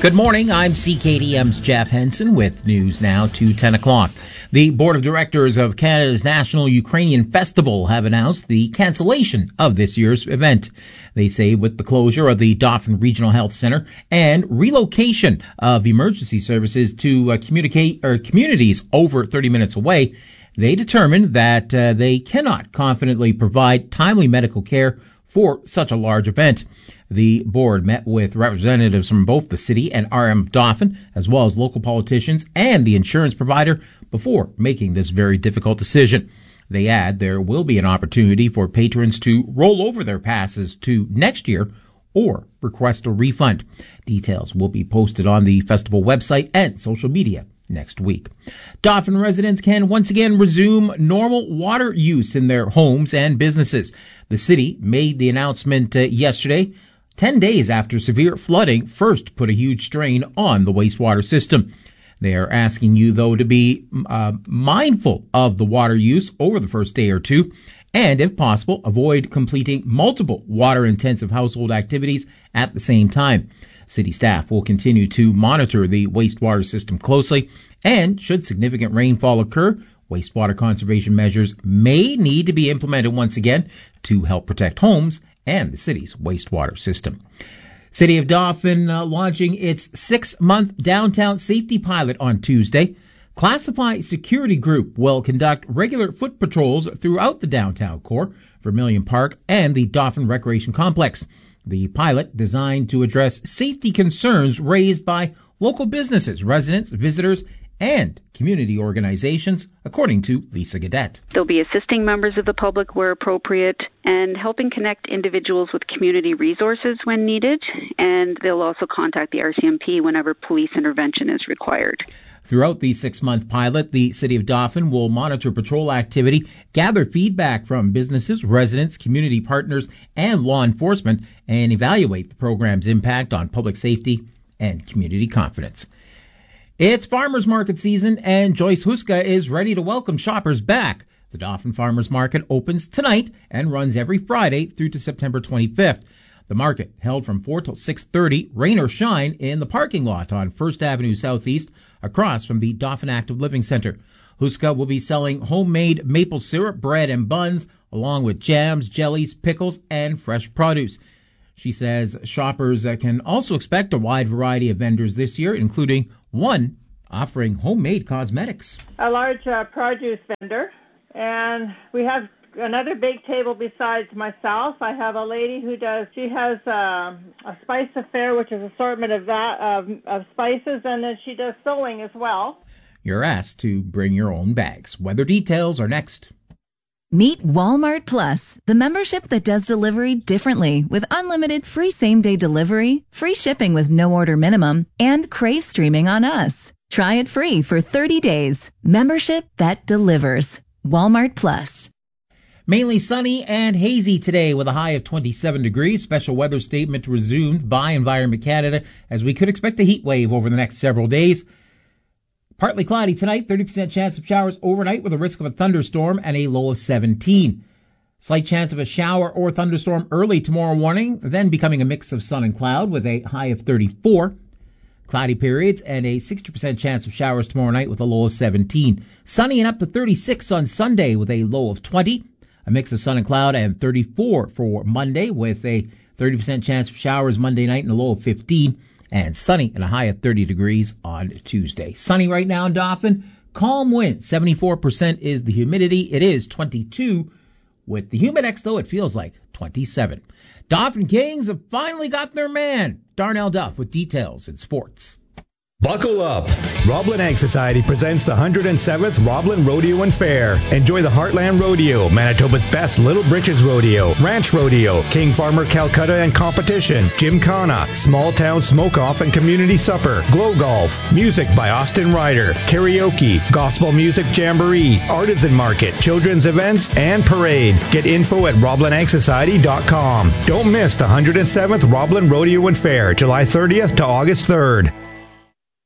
Good morning. I'm CKDM's Jeff Henson with news now to 10 o'clock. The Board of Directors of Canada's National Ukrainian Festival have announced the cancellation of this year's event. They say with the closure of the Dauphin Regional Health Center and relocation of emergency services to communities over 30 minutes away, they determined that they cannot confidently provide timely medical care for such a large event. The board met with representatives from both the city and RM Dauphin, as well as local politicians and the insurance provider, before making this very difficult decision. They add there will be an opportunity for patrons to roll over their passes to next year or request a refund. Details will be posted on the festival website and social media next week. Dauphin residents can once again resume normal water use in their homes and businesses. The city made the announcement yesterday, 10 days after severe flooding first put a huge strain on the wastewater system. They are asking you, though, to be mindful of the water use over the first day or two, and if possible, avoid completing multiple water-intensive household activities at the same time. City staff will continue to monitor the wastewater system closely, and should significant rainfall occur, wastewater conservation measures may need to be implemented once again to help protect homes and the city's wastewater system. City of Dauphin launching its 6-month downtown safety pilot on Tuesday. Classify Security Group will conduct regular foot patrols throughout the downtown core, Vermilion Park, and the Dauphin Recreation Complex. The pilot, designed to address safety concerns raised by local businesses, residents, visitors, and community organizations, according to Lisa Gadet. They'll be assisting members of the public where appropriate and helping connect individuals with community resources when needed, and they'll also contact the RCMP whenever police intervention is required. Throughout the 6-month pilot, the City of Dauphin will monitor patrol activity, gather feedback from businesses, residents, community partners, and law enforcement, and evaluate the program's impact on public safety and community confidence. It's farmers market season, and Joyce Huska is ready to welcome shoppers back. The Dauphin Farmers Market opens tonight and runs every Friday through to September 25th. The market, held from 4 till 6:30, rain or shine, in the parking lot on 1st Avenue Southeast, across from the Dauphin Active Living Center. Huska will be selling homemade maple syrup, bread, and buns, along with jams, jellies, pickles, and fresh produce. She says shoppers can also expect a wide variety of vendors this year, including one offering homemade cosmetics. A large produce vendor, and we have another big table besides myself. I have a lady she has a spice affair, which is assortment of spices, and then she does sewing as well. You're asked to bring your own bags. Weather details are next. Meet Walmart Plus, the membership that does delivery differently, with unlimited free same-day delivery, free shipping with no order minimum, and Crave streaming on us. Try it free for 30 days. Membership that delivers. Walmart Plus. Mainly sunny and hazy today with a high of 27 degrees. Special weather statement resumed by Environment Canada, as we could expect a heat wave over the next several days. Partly cloudy tonight, 30% chance of showers overnight with a risk of a thunderstorm and a low of 17. Slight chance of a shower or thunderstorm early tomorrow morning, then becoming a mix of sun and cloud with a high of 34. Cloudy periods and a 60% chance of showers tomorrow night with a low of 17. Sunny and up to 36 on Sunday with a low of 20. A mix of sun and cloud, and 34 for Monday with a 30% chance of showers Monday night and a low of 15. And sunny and a high of 30 degrees on Tuesday. Sunny right now in Dauphin. Calm wind. 74% is the humidity. It is 22. With the Humidex, though, it feels like 27. Dauphin Kings have finally got their man. Darnell Duff with details in sports. Buckle up. Roblin Ag Society presents the 107th Roblin Rodeo and Fair. Enjoy the Heartland Rodeo, Manitoba's best Little Britches Rodeo, Ranch Rodeo, King Farmer Calcutta and Competition, Gymkhana, Small Town Smoke-Off and Community Supper, Glow Golf, music by Austin Ryder, karaoke, gospel music jamboree, artisan market, children's events, and parade. Get info at roblinagsociety.com. Don't miss the 107th Roblin Rodeo and Fair, July 30th to August 3rd.